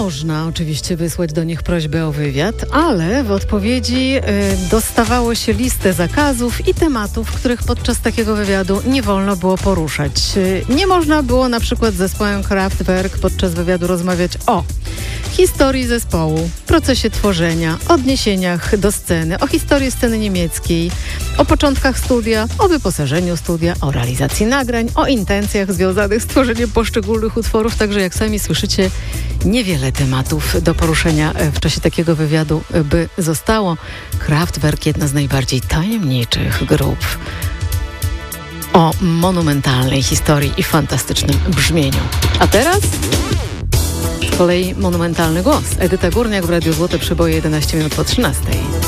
można oczywiście wysłać do nich prośbę o wywiad, ale w odpowiedzi dostawało się listę zakazów i tematów, których podczas takiego wywiadu nie wolno było poruszać. Nie można było na przykład z zespołem Kraftwerk podczas wywiadu rozmawiać o historii zespołu, procesie tworzenia, odniesieniach do sceny, o historii sceny niemieckiej, o początkach studia, o wyposażeniu studia, o realizacji nagrań, o intencjach związanych z tworzeniem poszczególnych utworów. Także jak sami słyszycie, niewiele tematów do poruszenia w czasie takiego wywiadu by zostało. Kraftwerk, jedna z najbardziej tajemniczych grup o monumentalnej historii i fantastycznym brzmieniu. A teraz z kolei monumentalny głos. Edyta Górniak w Radiu Złote Przeboje 11 minut po 13.